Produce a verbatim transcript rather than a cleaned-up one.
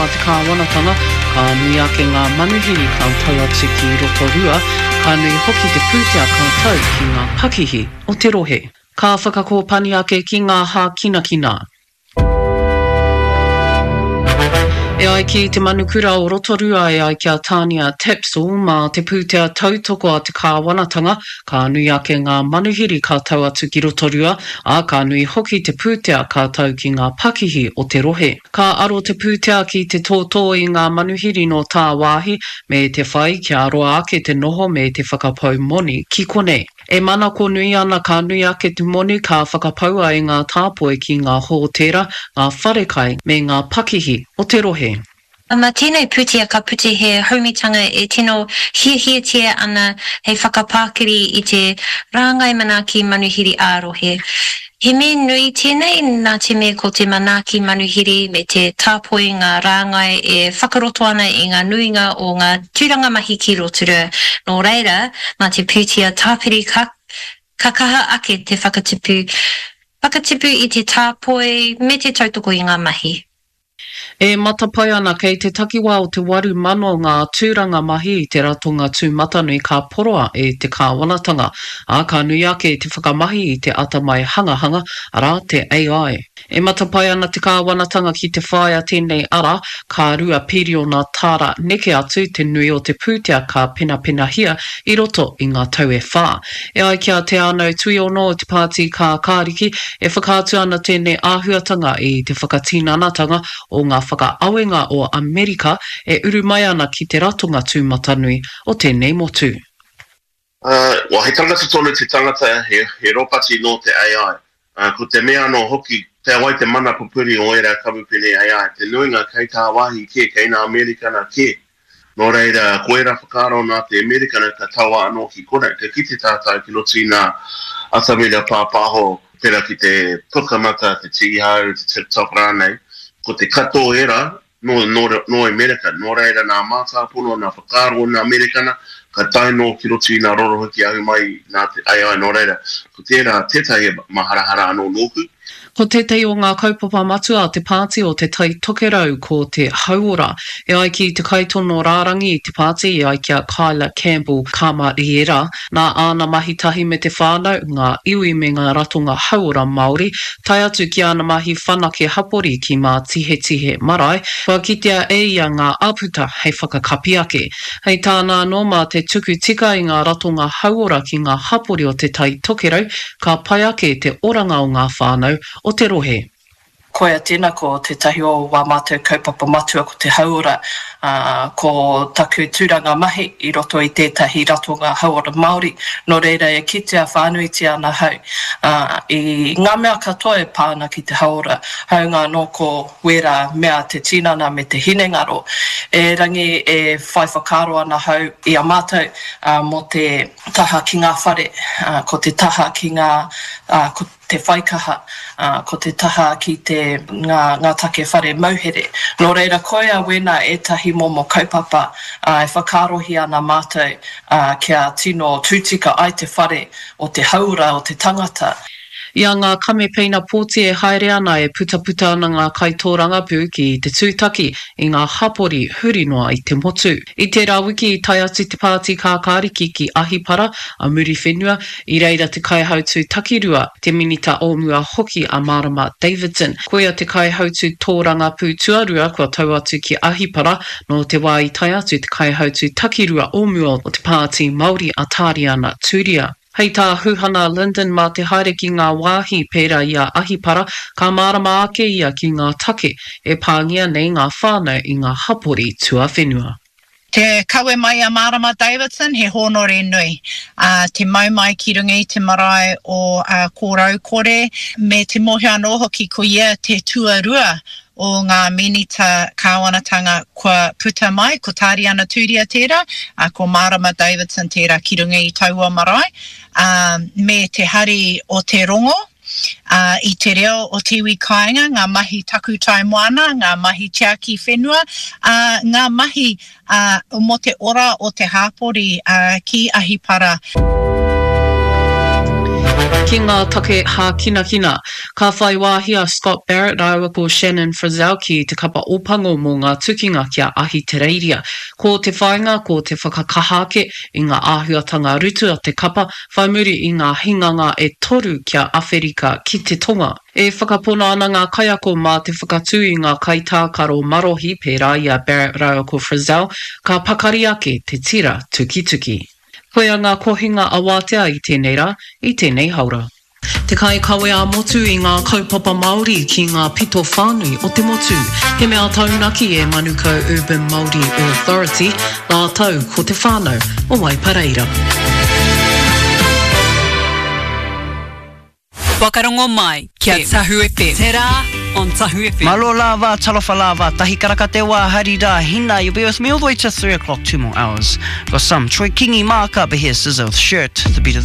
Te kāwanatanga, ka nui ake ngā manuhiri ka tau atu ki roto rua, ka nui hoki te pūtea ka tau ki ngā pakihi o te rohe. Ka whakakōpani ake ki ngā hā kina kina. E ai ki te manukura o Rotorua e ai kia Tania Tapsell mā te pūtea tautoko a te kāwanatanga, ka nui ake ngā manuhiri ka tau atu ki Rotorua, a ka nui hoki te pūtea ka tau ki ngā pakihi o te rohe. Ka aro te pūtea ki te tōtō i ngā manuhiri no tā wāhi, me te whai kia aroa ake te noho me te whakapau moni ki konei. E mana ko nui ana ka nui ake te moni ka whakapaua i ngā tāpoe ki ngā hōtera, ngā wharekai me ngā pakihi o te rohe. Ma tēnei pūtea ka puti he haumitanga e tino hiahiatia ana hei whakapākiri i te rāngai manaki manuhiri ārohe. He me nui tēnei nā te me ko te manaki manuhiri me te tāpoi ngā rāngai e whakaroto ana i ngā nuinga o ngā tūranga mahi ki Rotorua. Nō reira, mā te pūtea tāpiri ka, ka kaha ake te whakatipu, whakatipu i te tāpoi me te tautoko i ngā mahi. E matapai ana kei te takiwā o te waru mano ngā tūranga mahi i te ratonga tūmatanui ka poroa e te kāwanatanga, a ka nui ake te whakamahi i te atamai hangahanga, ara te A I. E matapai ana te kāwanatanga ki te whaia tēnei ara, ka rua piri o nā tāra neke atu te nui o te pūtea ka pina pina hia i roto i ngā tau e whā. E ai kia te anau tui ono o te pāti ka kāriki, e whakātu ana tēnei āhuatanga i te whakatīnanatanga o ngā whakaawenga o Amerika e uru mai ana ki te ratonga tūmatanui o tēnei motu. Uh, wa he tangata tonu te tangata he, he ropati no te A I. Uh, ko te mea no hoki te awai te mana pupuri o era kamupene A I. Te nuinga kei tā wahi ke, kei nā Amerikana ke. Nō reira, koera whakaro nā te Amerikana ka tawa anō ki kona. Te kite tātai ki loti nā atamira pāpaho pera ki te pukamata, te tigihau, te TikTok rānei. Ko te kato era no, no, no Amerika. Nō reira nā mātāpono, nā whakaro nā Amerikana, ka taino ki roti nā rorohiki ahu mai nā te A I nō reira. Ko tērā tētai maharahara anō nōku. Ko tētei o ngā kaupapa matua te pāti o te tai tokerau ko te hauora. E ai ki te kaitono rārangi i te pāti e ai kia Kyla Campbell Kamariera. Nā āna mahitahi me te whānau, ngā iwi me ngā ratonga hauora Māori. Tai atu ki ana mahi whanake hapori ki mā tihe tihe marae. Kua kitea e ia ngā aputa hei whakakapi ake. Hei tāna no mā te tuku tika i ngā ratonga hauora ki ngā hapori o te tai tokerau, ka pai ake te oranga o ngā whānau o te rohe. Koia tēnā ko te tahi o wā mātou kaupapa matua ko te hauora, uh, ko taku tūranga mahi i roto i tētahi ratonga hauora Māori. Nō reira e kitea whānuiti ana hau. Uh, I ngā mea katoa e pāna ki te hauora, hau ngā no ko wera mea te tinana me te hinengaro. E rangi e whai whakaro ana hau i a mātou uh, mo te taha ki ngā whare, uh, ko te taha ki ngā uh, ko te whaikaha, uh, ko te taha ki te ngā, ngā take whare mauhere. Nō reira koia wena e tahi momo kaupapa uh, e whakarohi ana mātou uh, kia tino tūtika ai te whare o te haura o te tangata. Ia ngā kamepeina pōti e haere ana e putaputa ana ngā kaitōranga pū ki te tūtaki i ngā hapori huri noa i te motu. I te rawiki i tai atu te pāti kā kāriki ki Ahipara a muri whenua, i reira te kaihautu takirua te minita o mua hoki a Marama Davidson. Koia te kaihautu tōranga pū tuarua kua tau atu ki Ahipara no te wā i tai atu te kaihautu takirua o mua o te pāti Māori a Tāriana Tūria. Hei tā huhana Lyndon mā te haere ki ngā wāhi pērā i a Ahipara, ka marama ake ia ki ngā take e pāngia nei ngā whānau i ngā hapori tua whenua. Te kawe mai a Marama Davidson, he honore nui. Uh, te mau mai ki runga i te marae o uh, kōrau kore, me te mohe anō hoki ko ia te tuarua o ngā minita kāwanatanga kua puta mai, ko Tāriana Tūria tērā, uh, ko Marama Davidson tērā ki runga i taua marae, uh, me te hari o te rongo, Uh, I te reo o tiwi kāinga, ngā mahi taku tai moana, ngā mahi tiaki whenua, uh, ngā mahi uh, mo te ora o te hāpori uh, ki Ahipara. Ki ngā take ha kina kina, ka whai wāhia Scott Barrett aua ko Shannon Frizzell ki te kapa opango mō ngā tukinga kia ahi te reiria. Ko te whainga, ko te whakakahake i ngā āhuatanga rutu a te kapa, whai muri i ngā hinganga e toru kia Awherika ki te tonga. E whakapona ana ngā kaiako mā te whakatū i ngā kaitākaro marohi pērā i a Barrett aua ko Frizzell, ka pakari ake te tira tuki tuki. Koia ngā kohinga awatea i tēnei rā, i tēnei haura. Te kai kawe a motu i ngā kaupapa Māori ki ngā pito whānui o te motu. He mea taunaki e Manukau Urban Māori Authority, ngā tau ko te whānau o Waipareira. Wakarongo mai, kia Tahu F M. Te rā on Tahu F M. Malo lava, talofa lava, tahi karaka te wā, harira, hina. You'll be with me all the way to three o'clock, two more hours. Got some Troy Kingi markup, but here's S Z A with Shirt, the beat of